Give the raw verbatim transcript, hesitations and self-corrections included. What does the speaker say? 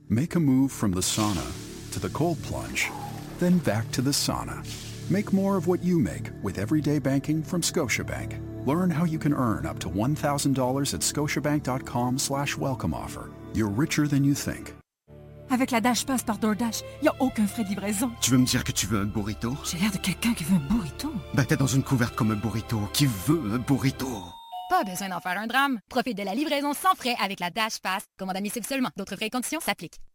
Make a move from the sauna to the cold plunge, then back to the sauna. Make more of what you make with everyday banking from Scotiabank. Learn how you can earn up to one thousand dollars at scotiabank.com slash welcome offer. You're richer than you think. Avec la Dash Pass par DoorDash, y a aucun frais de livraison. Tu veux me dire que tu veux un burrito? J'ai l'air de quelqu'un qui veut un burrito. Ben t'es dans une couverte comme un burrito. Qui veut un burrito? Pas besoin d'en faire un drame. Profite de la livraison sans frais avec la Dash Pass. Commande à domicile seulement. D'autres frais et conditions s'appliquent.